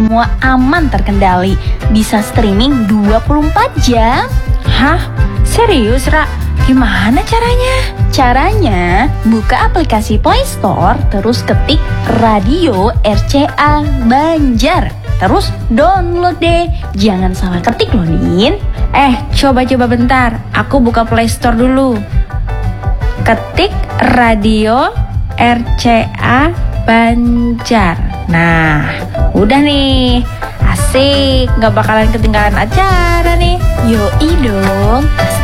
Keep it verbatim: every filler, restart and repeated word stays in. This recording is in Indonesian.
semua aman terkendali. Bisa streaming dua puluh empat jam. Hah? Serius, Ra? Gimana caranya? Caranya, buka aplikasi Play Store, terus ketik Radio R C A Banjar. Terus download deh. Jangan salah ketik loh, Nin. Eh, coba-coba bentar. Aku buka Play Store dulu. Ketik Radio R C A Banjar. Nah, udah nih. Asik, gak bakalan ketinggalan acara nih. Yoi dong.